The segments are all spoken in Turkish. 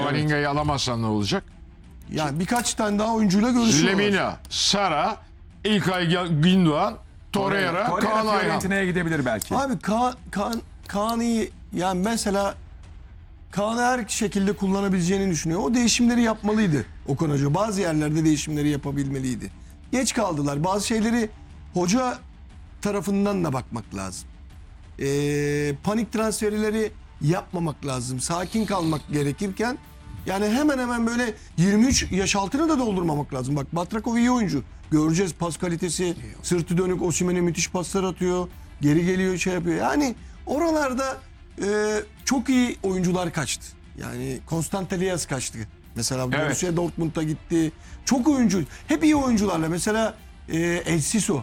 Kavalinga'yı alamazsan ne olacak? Yani birkaç tane daha oyuncuyla görüşüyorlar. Lemina, Sara, İlkay Gündoğan, Torreira, Kaan Ayhan. Fiorentina'ya gidebilir belki. Abi Kaan'ı yani mesela Kaan'ı her şekilde kullanabileceğini düşünüyor. O değişimleri yapmalıydı Okan Hoca. Bazı yerlerde değişimleri yapabilmeliydi. Geç kaldılar. Bazı şeyleri hoca tarafından da bakmak lazım. Panik transferleri yapmamak lazım. Sakin kalmak gerekirken yani hemen böyle 23 yaş altını da doldurmamak lazım. Bak Batrakov iyi oyuncu. Göreceğiz pas kalitesi. Sırtı dönük Osimhen'e müthiş paslar atıyor. Geri geliyor şey yapıyor. Yani oralarda çok iyi oyuncular kaçtı. Yani Constant Elias kaçtı. Mesela Borussia Dortmund'a gitti. Çok oyuncu. Hep iyi oyuncularla. Mesela El Siso.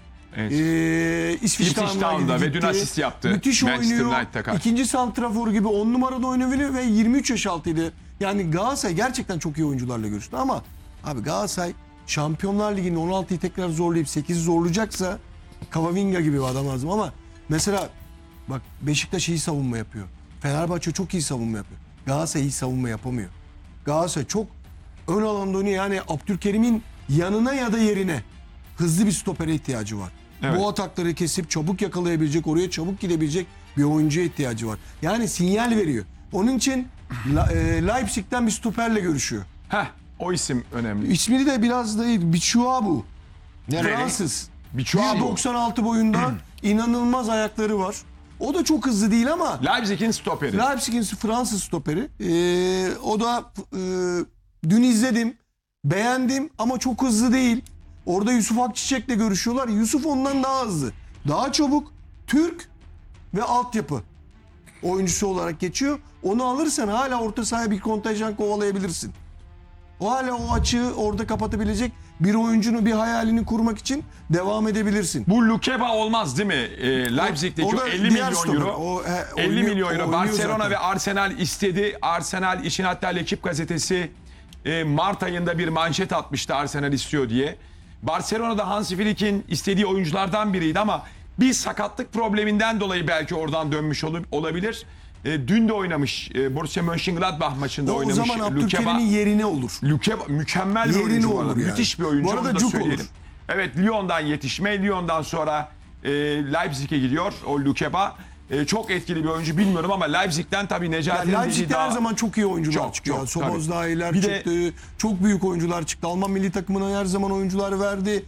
Evet. İsviçre'de ve dün asist yaptı. Müthiş Manchester oynuyor. United'a karşı. İkinci santrafor gibi 10 numarada oynayabiliyor ve 23 yaş altıydı. Yani Galatasaray gerçekten çok iyi oyuncularla görüştü ama abi Galatasaray Şampiyonlar Ligi'nde 16'yı tekrar zorlayıp 8'i zorlayacaksa Kamavinga gibi bir adam lazım ama mesela bak Beşiktaş iyi savunma yapıyor. Fenerbahçe çok iyi savunma yapıyor. Galatasaray iyi savunma yapamıyor. Galatasaray çok ön alanda oynuyor. Yani Abdülkerim'in yanına ya da yerine hızlı bir stopere ihtiyacı var. Evet. Bu atakları kesip çabuk yakalayabilecek, oraya çabuk gidebilecek bir oyuncuya ihtiyacı var. Yani sinyal veriyor. Onun için Leipzig'ten bir stoperle görüşüyor. O isim önemli. İsmini de biraz da Bichuabu. Nereli? Fransız. Bichuabu. 1.96 boyunda inanılmaz ayakları var. O da çok hızlı değil ama Leipzig'in stoperi. Leipzig'in Fransız stoperi. O da dün izledim. Beğendim ama çok hızlı değil. Orada Yusuf Akçiçek'le görüşüyorlar. Yusuf ondan daha hızlı. Daha çabuk. Türk ve altyapı oyuncusu olarak geçiyor. Onu alırsan hala orta sahaya bir kontenjan kovalayabilirsin. O hala o açığı orada kapatabilecek bir oyuncunun bir hayalini kurmak için devam edebilirsin. Bu Lukeba olmaz değil mi? Leipzig'teki O o da 50 diğer milyon stoper. euro. 50 oynuyor- milyon euro. oynuyor Barcelona zaten. ve Arsenal istedi. Arsenal işin hatta L'Equipe gazetesi Mart ayında bir manşet atmıştı Arsenal istiyor diye. Barcelona'da Hansi Flick'in istediği oyunculardan biriydi ama bir sakatlık probleminden dolayı belki oradan dönmüş olabilir. Dün de oynamış. Borussia Mönchengladbach maçında O oynamış. zaman Abdülkerim'in yerine olur. Lukeba mükemmel bir Yerine oyuncu bu olur arada. yani. Müthiş bir oyuncu. Bu arada onu da cuk söyleyelim. olur. Evet, Lyon'dan yetişme. Lyon'dan sonra Leipzig'e gidiyor o Lukeba. Çok etkili bir oyuncu bilmiyorum ama Leipzig'ten tabii Necati'nin Yani dediği Leipzig'te her zaman çok iyi oyuncular Çok, çıkıyor. çok, Szoboszlai'ler tabii. Bir de- çıktı. Çok büyük oyuncular çıktı. Alman milli takımına her zaman oyuncular verdi.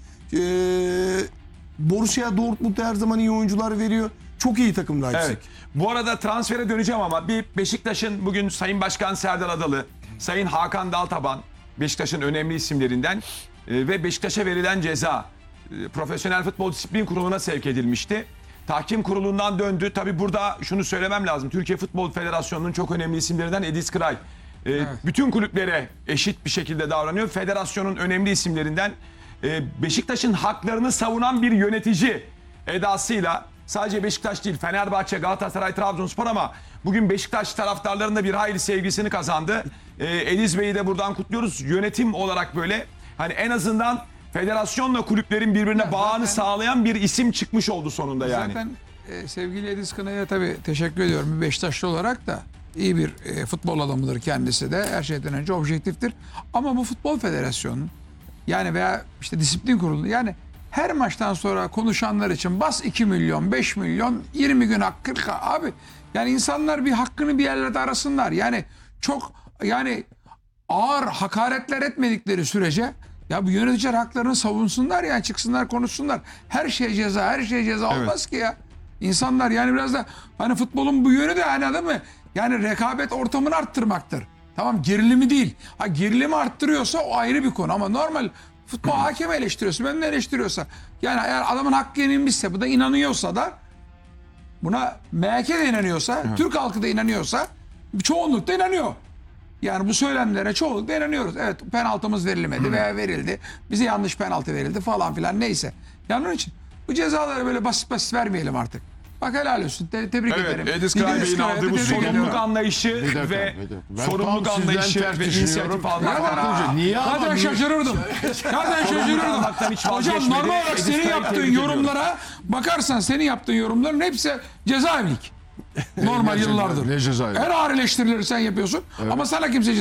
Borussia Dortmund'a her zaman iyi oyuncular veriyor. Çok iyi takım Leipzig. Evet. Bu arada transfere döneceğim ama bir Beşiktaş'ın bugün Sayın Başkan Serdar Adalı, Sayın Hakan Daltaban, Beşiktaş'ın önemli isimlerinden ve Beşiktaş'a verilen ceza Profesyonel Futbol Disiplin Kurulu'na sevk edilmişti. Tahkim kurulundan döndü. Tabii burada şunu söylemem lazım. Türkiye Futbol Federasyonu'nun çok önemli isimlerinden Edis Kıray. Bütün kulüplere eşit bir şekilde davranıyor. Federasyonun önemli isimlerinden Beşiktaş'ın haklarını savunan bir yönetici edasıyla sadece Beşiktaş değil Fenerbahçe, Galatasaray, Trabzonspor ama bugün Beşiktaş taraftarlarının da bir hayli sevgisini kazandı. Ediz Bey'i de buradan kutluyoruz. Yönetim olarak böyle hani en azından federasyonla kulüplerin birbirine bağını sağlayan bir isim çıkmış oldu sonunda yani. Zaten sevgili Ediz Kınay'a tabii teşekkür ediyorum. Bir Beşiktaşlı olarak da iyi bir futbol adamıdır kendisi de. Her şeyden önce objektiftir. Ama bu futbol federasyonu yani veya işte disiplin kurulu yani her maçtan sonra konuşanlar için bas 2 milyon, 5 milyon, 20 gün hakkı abi. Yani insanlar bir hakkını bir yerlerde arasınlar. Yani çok yani ağır hakaretler etmedikleri sürece ya bu yöneticiler haklarını savunsunlar yani çıksınlar konuşsunlar. Her şey ceza, her şey ceza olmaz ki ya. İnsanlar yani biraz da hani futbolun bu yönü de hani anladın mı? Yani rekabet ortamını arttırmaktır. Tamam gerilimi değil. Ha gerilimi arttırıyorsa o ayrı bir konu ama normal futbol hakemi eleştiriyorsa, ben de eleştiriyorsa yani eğer adamın hakkı yenilmişse bu da inanıyorsa da buna MHK de inanıyorsa, Türk halkı da inanıyorsa çoğunluk da inanıyor. Yani bu söylemlere çoğunlukla inanıyoruz. Evet penaltımız verilmedi veya verildi. Bize yanlış penaltı verildi falan filan neyse. Yani onun için bu cezaları böyle basit basit vermeyelim artık. Bak helal olsun. Tebrik ederim. Evet, Edis Kıray Bey'in aldığı bu sorumluluk anlayışı ve Ben sorumluluk tam sizden anlayışı ters ve düşünüyorum. inisiyatif almak. Hoca, niye Zaten adam şaşırırdım. Zaten şaşırırdım. almaktan hiç Hocam vazgeçmedi. normal olarak Edis senin Kıray'ı yaptığın tebrik ediyorum. yorumlara bakarsan senin yaptığın yorumların hepsi cezaevlik. Normal Ne yıllardır. ceza- ne cezaevi? Her ağır eleştirileri sen yapıyorsun ama sana kimse